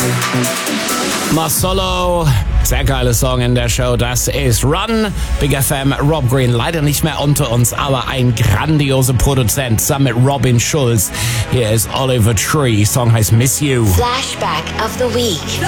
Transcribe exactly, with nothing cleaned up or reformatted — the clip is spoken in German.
Masolo, sehr geiler Song in der Show, das ist Run. Big F M, Rob Green, leider nicht mehr unter uns, aber ein grandioser Produzent, zusammen mit Robin Schulz. Hier ist Oliver Tree, Song heißt Miss You. Flashback of the Week.